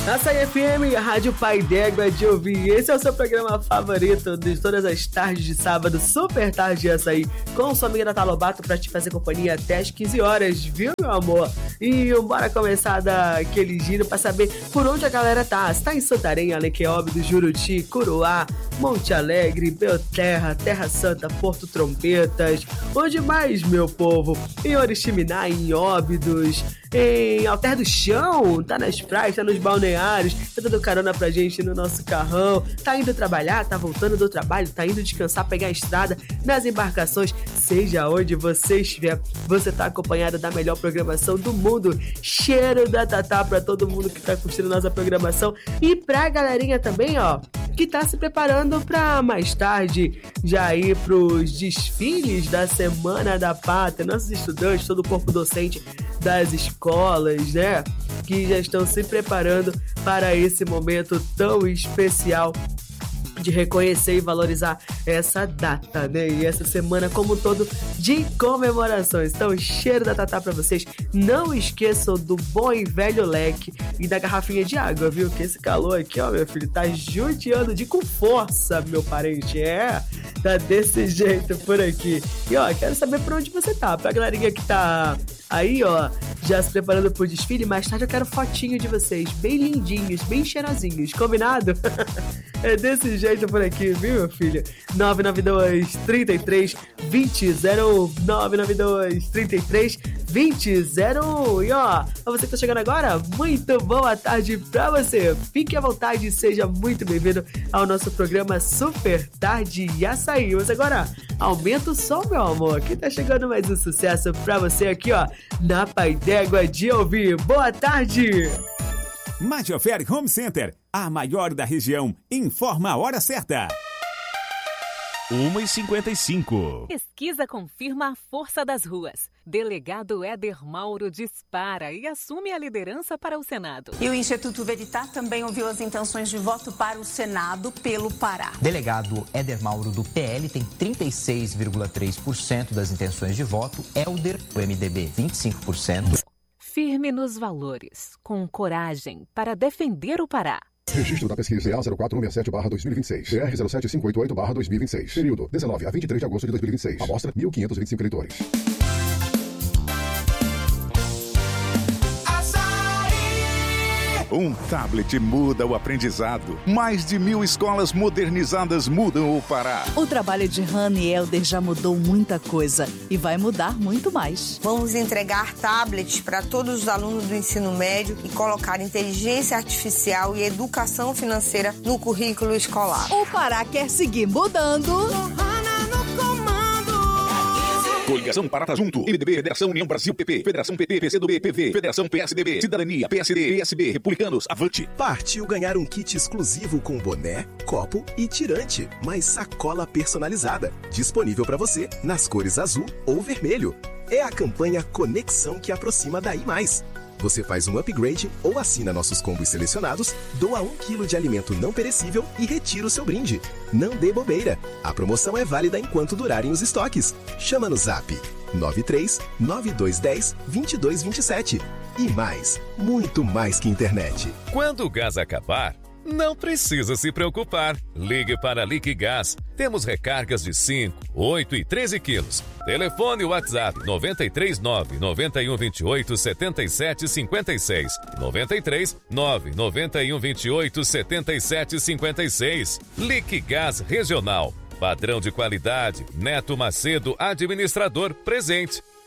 Açaí FM, a Rádio Pai d'Égua de ouvir. Esse é o seu programa favorito de todas as tardes de sábado, Super Tarde de Açaí, com sua amiga Natália Lobato pra te fazer companhia até as 15 horas, viu, meu amor? E bora começar daquele giro pra saber por onde a galera tá. Se tá em Santarém, Alequeóbido, Juruti, Curuá, Monte Alegre, Belterra, Terra Santa, Porto Trompetas. Onde mais, meu povo? Em Oriximiná, em Óbidos, em Alter do Chão, tá nas praias, tá nos balneários, tá dando carona pra gente no nosso carrão, tá indo trabalhar, tá voltando do trabalho, tá indo descansar, pegar a estrada, nas embarcações, seja onde você estiver, você tá acompanhado da melhor programação do mundo. Cheiro da Tatá pra todo mundo que tá curtindo nossa programação e pra galerinha também, ó, que tá se preparando pra mais tarde já ir pros desfiles da Semana da Pátria, nossos estudantes, todo o corpo docente das escolas, né, que já estão se preparando para esse momento tão especial de reconhecer e valorizar essa data, né? E essa semana como um todo de comemorações. Então, cheiro da Tatá pra vocês. Não esqueçam do bom e velho leque e da garrafinha de água, viu? Que esse calor aqui, ó, meu filho, tá judiando de com força, meu parente. É, tá desse jeito por aqui. E, ó, quero saber por onde você tá. Pra galerinha que tá aí, ó, já se preparando pro desfile, mais tarde eu quero fotinho de vocês, bem lindinhos, bem cheirosinhos, combinado? É desse jeito por aqui, viu, meu filho? 992-33-2001, 992-33-2001. E ó, pra você que tá chegando agora, muito boa tarde pra você. Fique à vontade e seja muito bem-vindo ao nosso programa Super Tarde e Açaí. Mas agora, aumenta o som, meu amor, que tá chegando mais um sucesso pra você aqui, ó, na Pai d'Égua de ouvir. Boa tarde! Magiofer Home Center, a maior da região, informa a hora certa. 1h55. Pesquisa confirma a força das ruas. Delegado Éder Mauro dispara e assume a liderança para o Senado. E o Instituto Veritá também ouviu as intenções de voto para o Senado pelo Pará. Delegado Éder Mauro do PL tem 36,3% das intenções de voto. Helder, do MDB, 25%. Firme nos valores, com coragem para defender o Pará. Registro da pesquisa EA 0467/2026. CR 07588/2026. Período 19 a 23 de agosto de 2026. Amostra 1.525 eleitores. Um tablet muda o aprendizado. Mais de 1.000 escolas modernizadas mudam o Pará. O trabalho de Hannah e Helder já mudou muita coisa e vai mudar muito mais. Vamos entregar tablets para todos os alunos do ensino médio e colocar inteligência artificial e educação financeira no currículo escolar. O Pará quer seguir mudando. Coligação Pará Junto, MDB, Federação União Brasil PP, Federação PT, PCdoB, PV, Federação PSDB, Cidadania, PSD, PSB, Republicanos, Avante. Partiu ganhar um kit exclusivo com boné, copo e tirante, mais sacola personalizada, disponível para você nas cores azul ou vermelho. É a campanha Conexão que aproxima daí mais. Você faz um upgrade ou assina nossos combos selecionados, doa 1 kg de alimento não perecível e retira o seu brinde. Não dê bobeira. A promoção é válida enquanto durarem os estoques. Chama no Zap 93 9210 2227. E mais, muito mais que internet. Quando o gás acabar, não precisa se preocupar. Ligue para a Liquigás. Temos recargas de 5, 8 e 13 quilos. Telefone WhatsApp 939 9128 7756. 93 99128 7756. Liquigás Regional. Padrão de qualidade. Neto Macedo, administrador, presente.